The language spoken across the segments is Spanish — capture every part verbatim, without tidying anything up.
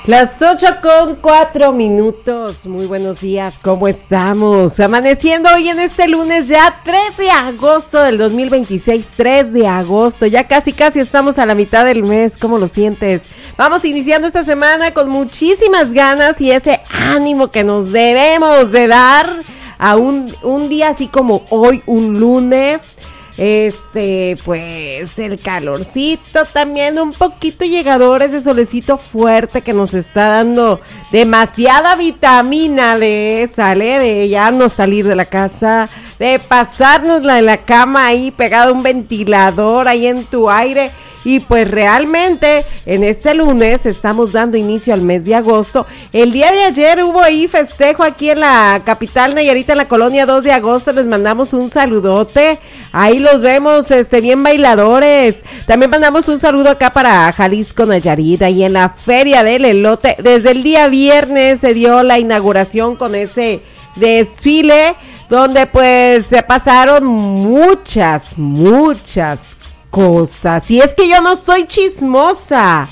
Las ocho con cuatro minutos, muy buenos días, ¿cómo estamos? Amaneciendo hoy en este lunes ya tres de agosto del dos mil veintiséis, tres de agosto, ya casi casi estamos a la mitad del mes, ¿cómo lo sientes? Vamos iniciando esta semana con muchísimas ganas y ese ánimo que nos debemos de dar a un, un día así como hoy, un lunes. Este, pues el calorcito también un poquito llegador, ese solecito fuerte que nos está dando demasiada vitamina de, sale, de ya no salir de la casa, de pasárnosla en la cama ahí pegado a un ventilador ahí en tu aire. Y pues realmente en este lunes estamos dando inicio al mes de agosto. El día de ayer hubo ahí festejo aquí en la capital Nayarita, en la colonia dos de agosto. Les mandamos un saludote. Ahí los vemos, este, bien bailadores. También mandamos un saludo acá para Jalisco, Nayarit, ahí en la Feria del Elote. Desde el día viernes se dio la inauguración con ese desfile, donde pues se pasaron muchas, muchas cosas. Y es que yo no soy chismosa,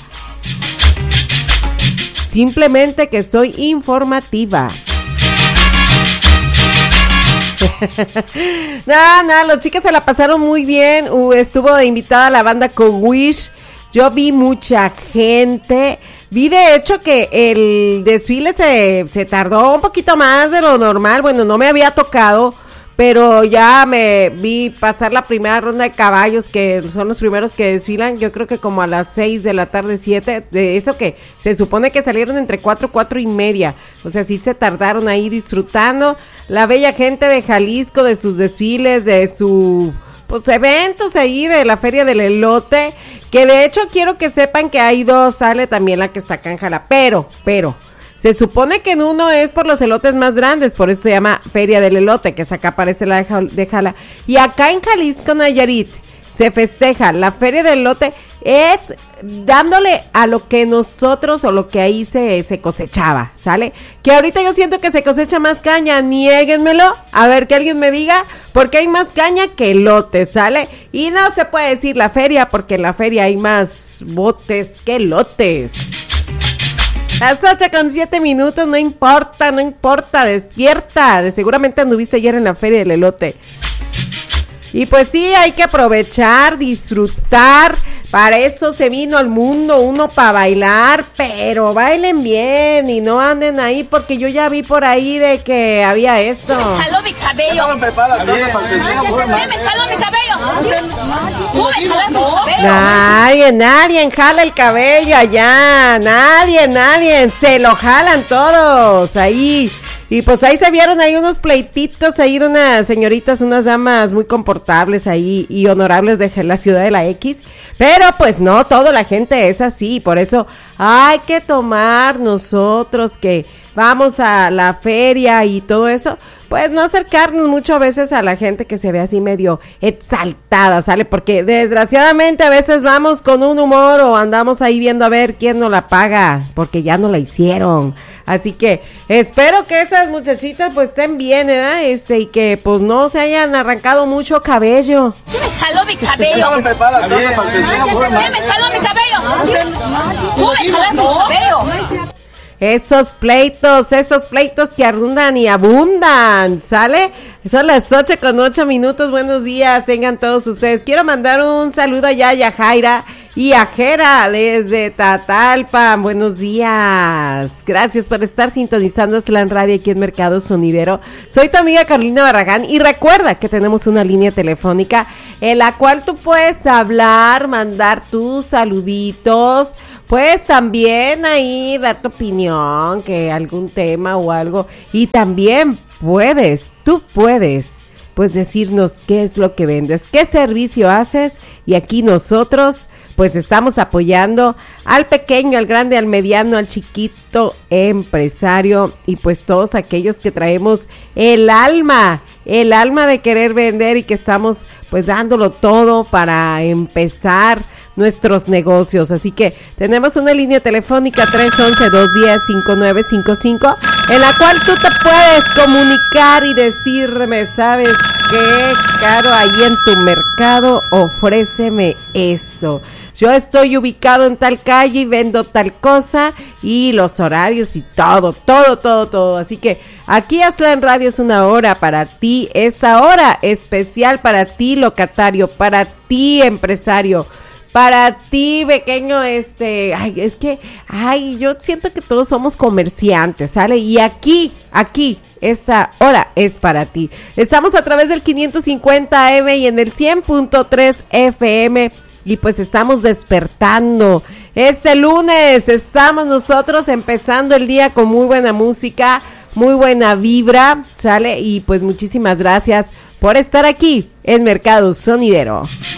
simplemente que soy informativa. No, no, los chicos se la pasaron muy bien. Uh, estuvo de invitada la banda Cowish. Yo vi mucha gente. Vi de hecho que el desfile se, se tardó un poquito más de lo normal. Bueno, no me había tocado, pero ya me vi pasar la primera ronda de caballos, que son los primeros que desfilan, yo creo que como a las seis de la tarde, siete, de eso que se supone que salieron entre cuatro, cuatro y media, o sea, sí se tardaron ahí disfrutando la bella gente de Jalisco, de sus desfiles, de su, pues, eventos ahí de la Feria del Elote, que de hecho quiero que sepan que hay dos, sale también la que está acá en Jala, pero, pero... se supone que en uno es por los elotes más grandes, por eso se llama Feria del Elote, que es acá aparece la de Jala. Y acá en Jalisco, Nayarit, se festeja la Feria del Elote, es dándole a lo que nosotros o lo que ahí se, se cosechaba, ¿sale? Que ahorita yo siento que se cosecha más caña, niéguenmelo, a ver que alguien me diga, porque hay más caña que elotes, ¿sale? Y no se puede decir la feria, porque en la feria hay más botes que elotes. Las ocho con siete minutos, no importa, no importa, despierta, de seguramente anduviste ayer en la Feria del Elote. Y pues sí, hay que aprovechar, disfrutar, para eso se vino al mundo, uno para bailar, pero bailen bien y no anden ahí, porque yo ya vi por ahí de que había esto. Me jaló mi cabello. Me jaló mi cabello. Nadie, nadie jala el cabello allá, nadie, nadie, se lo jalan todos ahí. Y pues ahí se vieron ahí unos pleititos ahí de unas señoritas, unas damas muy comportables ahí y honorables de la ciudad de la X. Pero pues no, toda la gente es así, por eso hay que tomar nosotros que vamos a la feria y todo eso, pues no acercarnos mucho a veces a la gente que se ve así medio exaltada, ¿sale? Porque desgraciadamente a veces vamos con un humor o andamos ahí viendo a ver quién nos la paga, porque ya no la hicieron. Así que espero que esas muchachitas pues estén bien, ¿verdad? Este, y que pues no se hayan arrancado mucho cabello. Sí me jaló mi cabello. Sí me jaló mi cabello. Tú me jalas mi cabello. Esos pleitos, esos pleitos que arrundan y abundan, ¿sale? Son las ocho con ocho minutos, buenos días, tengan todos ustedes. Quiero mandar un saludo allá a Yajaira y a Jera desde Tatalpan, buenos días. Gracias por estar sintonizando Slan Radio aquí en Mercado Sonidero. Soy tu amiga Carolina Barragán y recuerda que tenemos una línea telefónica en la cual tú puedes hablar, mandar tus saluditos, pues también ahí dar tu opinión, que algún tema o algo, y también puedes, tú puedes, pues decirnos qué es lo que vendes, qué servicio haces, y aquí nosotros pues estamos apoyando al pequeño, al grande, al mediano, al chiquito empresario y pues todos aquellos que traemos el alma, el alma de querer vender y que estamos pues dándolo todo para empezar nuestros negocios. Así que tenemos una línea telefónica tres once, dos diez, cinco nueve cinco cinco en la cual tú te puedes comunicar y decirme, ¿sabes qué? Caro, ahí en tu mercado, ofréceme eso. yo estoy ubicado en tal calle y vendo tal cosa, y los horarios y todo, todo, todo, todo. Así que aquí Aztlán Radio es una hora para ti, esta hora especial para ti, locatario, para ti, empresario, para ti, pequeño, este, ay, es que, ay, yo siento que todos somos comerciantes, ¿sale? Y aquí, aquí, esta hora es para ti. Estamos a través del quinientos cincuenta A M y en el cien punto tres F M, y pues estamos despertando. Este lunes estamos nosotros empezando el día con muy buena música, muy buena vibra, ¿sale? Y pues muchísimas gracias por estar aquí en Mercado Sonidero.